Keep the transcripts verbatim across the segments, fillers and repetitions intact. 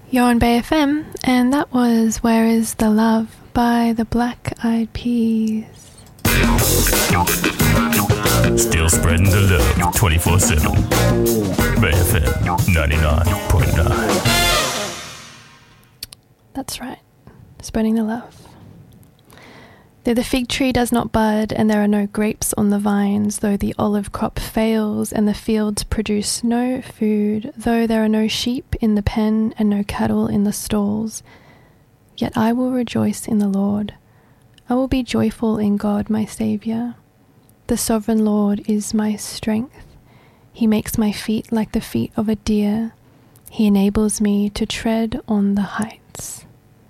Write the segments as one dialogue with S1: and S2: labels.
S1: You're on Bay F M, and that was Where Is the Love by the Black Eyed Peas.
S2: Still spreading the love twenty-four seven. Bay F M ninety-nine point nine.
S1: That's right, spreading the love. Though the fig tree does not bud, and there are no grapes on the vines, though the olive crop fails, and the fields produce no food, though there are no sheep in the pen, and no cattle in the stalls, yet I will rejoice in the Lord. I will be joyful in God my Saviour. The sovereign Lord is my strength. He makes my feet like the feet of a deer. He enables me to tread on the heights.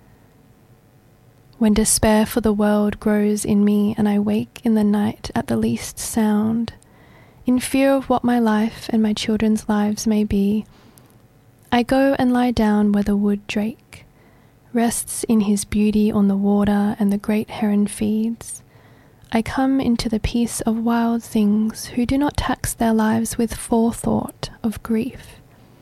S1: When despair for the world grows in me, and I wake in the night at the least sound, in fear of what my life and my children's lives may be, I go and lie down where the wood drake rests in his beauty on the water and the great heron feeds. I come into the peace of wild things who do not tax their lives with forethought of grief.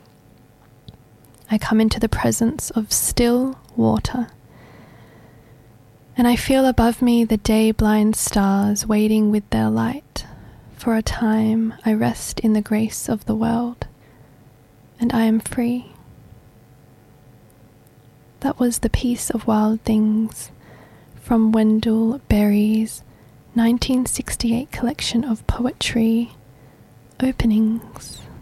S1: I come into the presence of still water, and I feel above me the day-blind stars waiting with their light. For a time I rest in the grace of the world, and I am free. That was The Peace of Wild Things from Wendell Berry's nineteen sixty-eight collection of poetry, Openings.